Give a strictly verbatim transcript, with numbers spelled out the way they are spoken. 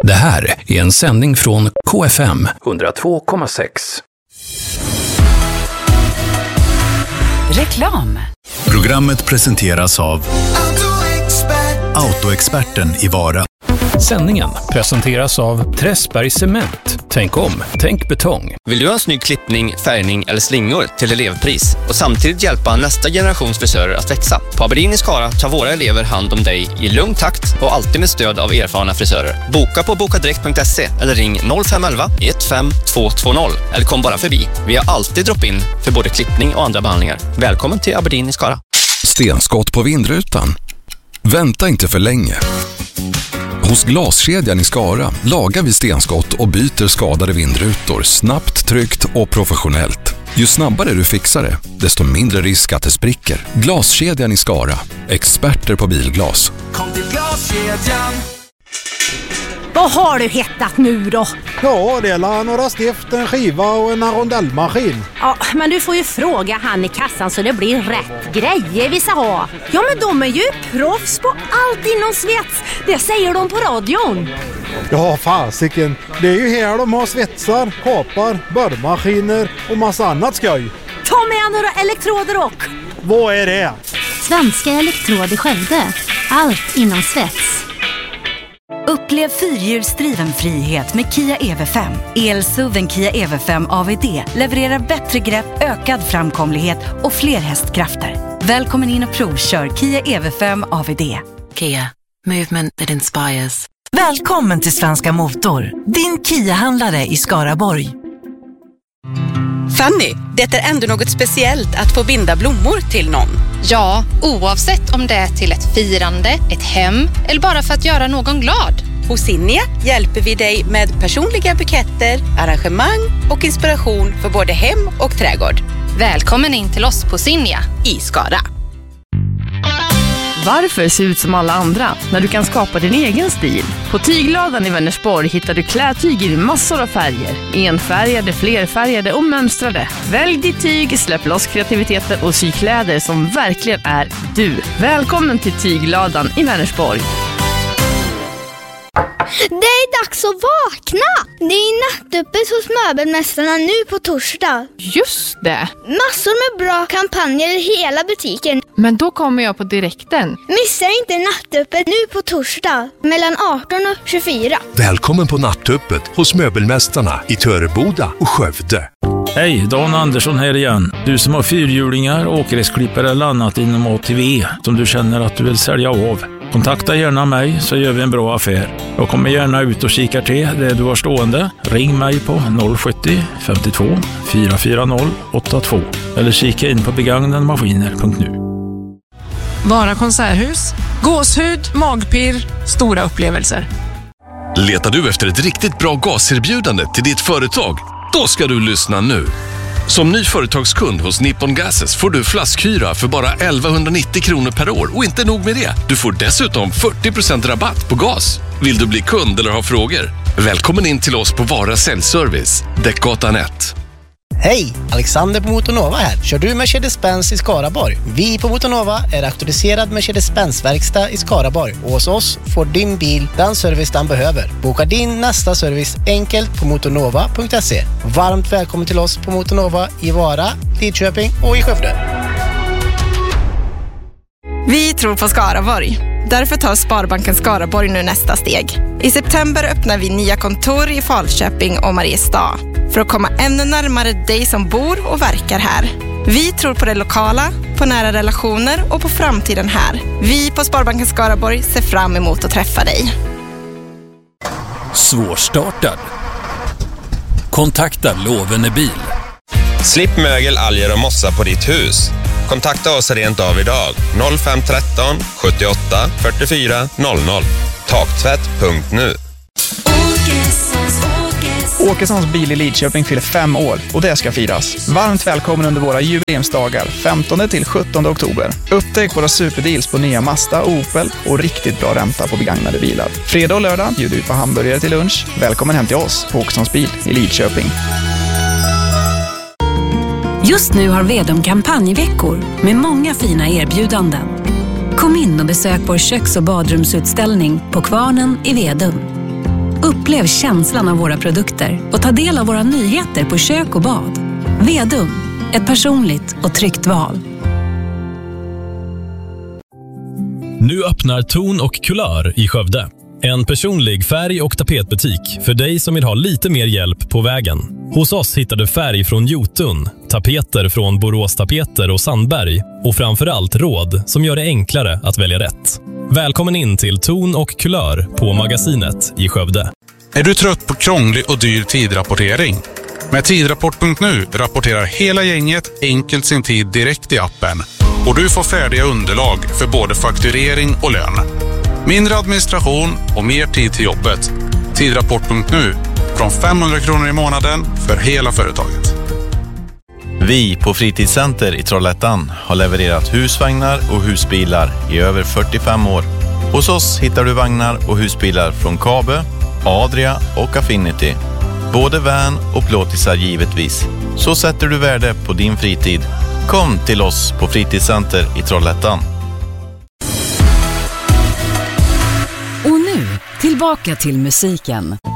Det här är en sändning från K F M hundratvå komma sex. Reklam. Programmet presenteras av Autoexperten i Vara. Sändningen presenteras av Träsberg Cement. Tänk om, tänk betong. Vill du ha en snygg klippning, färgning eller slingor till elevpris och samtidigt hjälpa nästa generations frisörer att växa? På Aberdeen i Skara tar våra elever hand om dig i lugn takt och alltid med stöd av erfarna frisörer. Boka på bokadirekt punkt se eller ring noll fem ett ett ett fem två två noll eller kom bara förbi. Vi har alltid drop-in för både klippning och andra behandlingar. Välkommen till Aberdeen i Skara. Stenskott på vindrutan. Vänta inte för länge. Hos Glaskedjan i Skara lagar vi stenskott och byter skadade vindrutor snabbt, tryggt och professionellt. Ju snabbare du fixar det, desto mindre risk att det spricker. Glaskedjan i Skara. Experter på bilglas. Kom till Glaskedjan. Vad har du hittat nu då? Ja, det är några stift, en skiva och en rondellmaskin. Ja, men du får ju fråga han i kassan så det blir rätt grejer vi ska ha. Ja, men de är ju proffs på allt inom svets. Det säger de på radion. Ja, fasiken. Det är ju här de har svetsar, kapar, borrmaskiner och massa annat skoj. Ta med några elektroder och... Vad är det? Svenska Elektrod i Skövde. Allt inom svets. Upplev fyrhjulsdriven frihet med Kia E V fem. El-S U V:en Kia E V fem A V D levererar bättre grepp, ökad framkomlighet och fler hästkrafter. Välkommen in och provkör Kia E V fem A V D. Kia, movement that inspires. Välkommen till Svenska Motor, din Kia-handlare i Skaraborg. Fanny, det är ändå något speciellt att få binda blommor till någon. Ja, oavsett om det är till ett firande, ett hem eller bara för att göra någon glad. Hos Sinja hjälper vi dig med personliga buketter, arrangemang och inspiration för både hem och trädgård. Välkommen in till oss på Sinja i Skara. Varför se ut som alla andra när du kan skapa din egen stil? På Tygladan i Vänersborg hittar du klädtyg i massor av färger. Enfärgade, flerfärgade och mönstrade. Välj ditt tyg, släpp loss kreativiteten och sy kläder som verkligen är du. Välkommen till Tygladan i Vänersborg. Det är dags att vakna! Det är nattöppet hos Möbelmästarna nu på torsdag. Just det! Massor med bra kampanjer i hela butiken. Men då kommer jag på direkten. Missa inte nattöppet nu på torsdag mellan arton och tjugofyra. Välkommen på nattöppet hos Möbelmästarna i Töreboda och Skövde. Hej, Dan Andersson här igen. Du som har fyrhjulingar, åkgräsklippare eller annat inom A T V som du känner att du vill sälja av. Kontakta gärna mig så gör vi en bra affär. Jag kommer gärna ut och kikar till det du har stående. Ring mig på noll sjuttio femtiotvå fyra fyra noll åtta två eller kika in på begagnademaskiner punkt nu. Vara konserthus, gåshud, magpirr, stora upplevelser. Letar du efter ett riktigt bra gaserbjudande till ditt företag? Då ska du lyssna nu. Som ny företagskund hos Nippon Gases får du flaskhyra för bara elvahundranittio kronor per år. Och inte nog med det, du får dessutom fyrtio procent rabatt på gas. Vill du bli kund eller ha frågor? Välkommen in till oss på Vara Säljservice, Däckgatan ett. Hej, Alexander på Motornova här. Kör du Mercedes-Benz i Skaraborg? Vi på Motornova är auktoriserad Mercedes-Benz-verkstad i Skaraborg. Och hos oss får din bil den service den behöver. Boka din nästa service enkelt på motornova punkt se. Varmt välkommen till oss på Motornova i Vara, Lidköping och i Skövde. Vi tror på Skaraborg. Därför tar Sparbanken Skaraborg nu nästa steg. I september öppnar vi nya kontor i Falköping och Mariestad för att komma ännu närmare dig som bor och verkar här. Vi tror på det lokala, på nära relationer och på framtiden här. Vi på Sparbanken Skaraborg ser fram emot att träffa dig. Svårstartad. Kontakta Lovene Bil. Slipp mögel, alger och mossa på ditt hus. Kontakta oss rent av idag. noll fem ett tre sjuttioåtta fyrtiofyra noll noll. Taktvätt punkt nu. Åkessons bil i Lidköping fyller fem år och det ska firas. Varmt välkommen under våra jubileumsdagar femtonde till sjuttonde oktober. Upptäck våra superdeals på nya Mazda och Opel och riktigt bra ränta på begagnade bilar. Fredag och lördag bjuder vi på hamburgare till lunch. Välkommen hem till oss på Åkessons bil i Lidköping. Just nu har Vedum kampanjveckor med många fina erbjudanden. Kom in och besök vår köks- och badrumsutställning på Kvarnen i Vedum. Upplev känslan av våra produkter och ta del av våra nyheter på kök och bad. Vedum, ett personligt och tryggt val. Nu öppnar Ton och Kulör i Skövde. En personlig färg- och tapetbutik för dig som vill ha lite mer hjälp på vägen. Hos oss hittar du färg från Jotun, tapeter från Borås Tapeter och Sandberg och framförallt råd som gör det enklare att välja rätt. Välkommen in till Ton och Kulör på Magasinet i Skövde. Är du trött på krånglig och dyr tidrapportering? Med tidrapport punkt nu rapporterar hela gänget enkelt sin tid direkt i appen. Och du får färdiga underlag för både fakturering och lön. Mindre administration och mer tid till jobbet. Tidrapport punkt nu från femhundra kronor i månaden för hela företaget. Vi på Fritidscenter i Trollhättan har levererat husvagnar och husbilar i över fyrtiofem år. Hos oss hittar du vagnar och husbilar från Kabe, Adria och Affinity. Både van och plåtisar givetvis. Så sätter du värde på din fritid. Kom till oss på Fritidscenter i Trollhättan. Och nu, tillbaka till musiken.